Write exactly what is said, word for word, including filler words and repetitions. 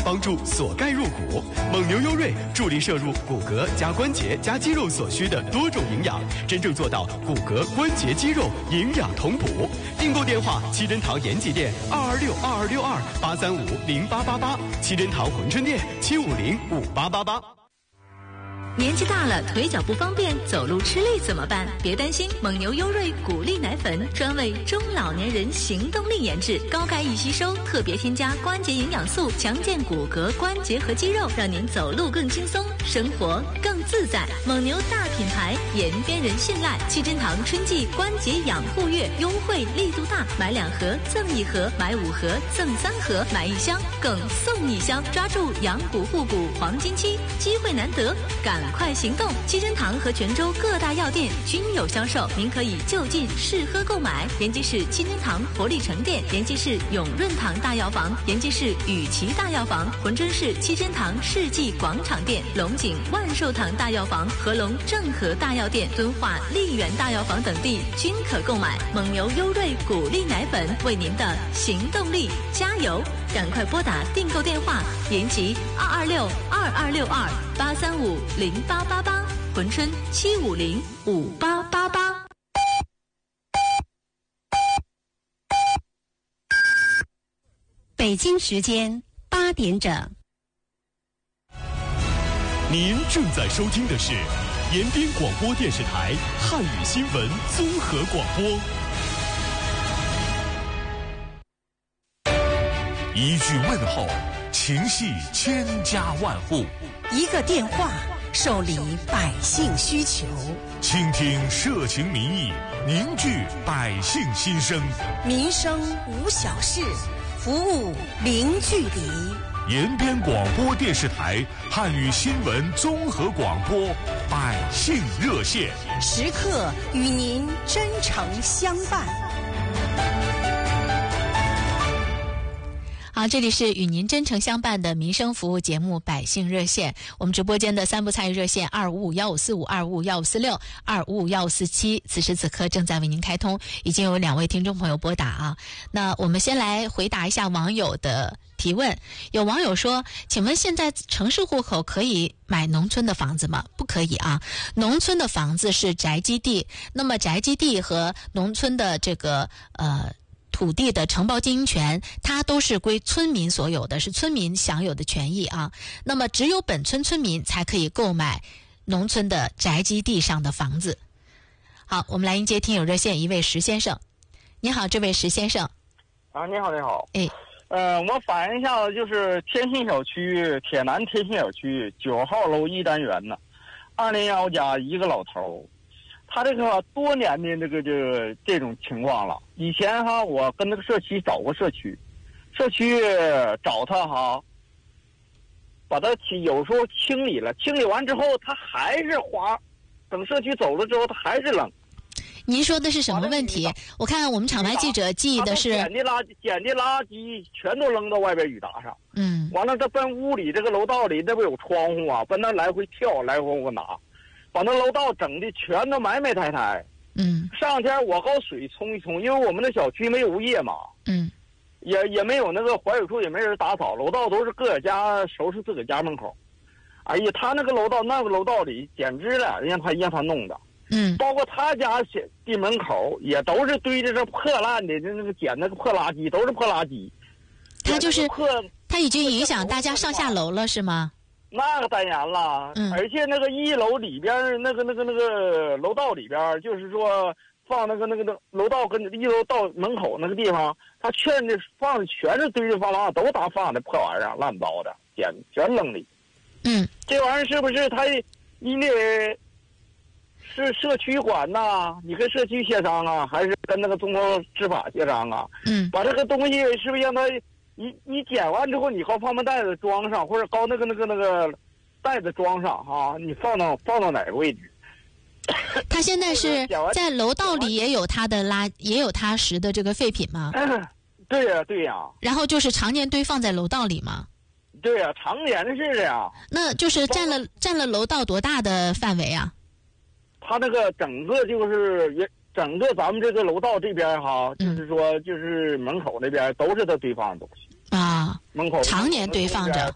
帮助锁钙入骨。蒙牛优瑞助力摄入骨骼加关节加肌肉所需的多种营养，真正做到骨骼、关节、肌肉营养同补。订购电话：七珍堂延吉店二二六二二六二八三五零八八八，七珍堂珲春店七五零五八八八。 年纪大了，腿脚不方便，走路吃力怎么办？别担心，蒙牛优瑞骨力奶粉专为中老年人行动力研制，高钙易吸收，特别添加关节营养素，强健骨骼、关节和肌肉，让您走路更轻松，生活更自在。蒙牛大品牌，延边人信赖。七珍堂春季关节养护月优惠力度大，买两盒赠一盒，买五盒赠三盒，买一箱更送一箱，抓住养骨护骨黄金期，机会难得，赶快行动！七珍堂和泉州各大药店均有销售，您可以就近试喝购买。延吉市七珍堂活力城店，延吉市永润堂大药房，延吉市雨琦大药房，珲春市七珍堂世纪广场店，龙井万寿堂大药房、合龙正和大药店、敦化丽园大药房等地均可购买。蒙牛优瑞骨力奶粉，为您的行动力加油！赶快拨打订购电话：延吉二二六二二六二八三五零八八八，珲春七五零五八八八。 北京时间八点整。 您正在收听的是延边广播电视台汉语新闻综合广播。 一句问候，情系千家万户； 一个电话，受理百姓需求。 倾听社情民意，凝聚百姓心声。 民生无小事，服务零距离。 延边广播电视台汉语新闻综合广播百姓热线， 时刻与您真诚相伴。 好，这里是与您真诚相伴的民生服务节目《百姓热线》。我们直播间的三部参与热线二五五幺五四五、二五五幺五四六、二五五幺五四七，此时此刻正在为您开通，已经有两位听众朋友拨打啊。那我们先来回答一下网友的提问。有网友说，请问现在城市户口可以买农村的房子吗？不可以啊，农村的房子是宅基地，那么宅基地和农村的这个呃土地的承包经营权，它都是归村民所有的，是村民享有的权益啊。那么只有本村村民才可以购买农村的宅基地上的房子。好，我们来迎接听友热线一位石先生。你好，这位石先生。 啊，你好，你好。 哎， 呃，我反映一下，就是天信小区铁南天信小区九号楼一单元呢，二零幺家一个老头。他这个多年的这个这个这种情况了。以前哈，我跟那个社区找过社区，社区找他哈，把他有时候清理了，清理完之后他还是滑，等社区走了之后他还是扔。 您说的是什么问题？我看我们场外记者记的是捡的垃圾，捡的垃圾全都扔到外边雨搭上。 嗯， 完了他奔屋里这个楼道里那不有窗户啊，奔那来回跳，来回我拿。把那楼道整的全都埋埋汰汰， 嗯， 上天我搞水冲一冲，因为我们的小区没有物业嘛， 嗯， 也也没有那个环水处，也没人打扫，楼道都是各家收拾自个家门口。哎呀，他那个楼道那个楼道里简直了，让他让他弄的， 嗯， 包括他家的门口也都是堆着这破烂的，那个捡那个破垃圾都是破垃圾。 他就是破， 他已经影响大家上下楼了，是吗？ 那个当然了， 嗯， 而且那个一楼里边那个那个那个楼道里边，就是说放那个那个那个楼道跟一楼道门口那个地方，他全的放的全是堆着放浪，都打放的破玩意儿，乱糟的，捡全扔里。 嗯， 这玩意儿是不是他你得是社区管呐？你跟社区协商啊，还是跟那个中国执法协商啊？ 嗯， 把这个东西是不是让他？你你捡完之后，你搞放门袋子装上，或者搞那个那个那个袋子装上哈、啊，你放到放到哪个位置？ 他现在是在楼道里也有他的垃，也有他拾的这个废品吗？ 嗯、对呀、啊，对呀、啊。 然后就是常年堆放在楼道里吗？ 对呀、啊，常年的是这样。 那就是占了占了楼道多大的范围啊？ 他那个整个就是整个咱们这个楼道这边哈， 嗯、 就是说就是门口那边都是他堆放的东西。 啊， 门口常年堆放着。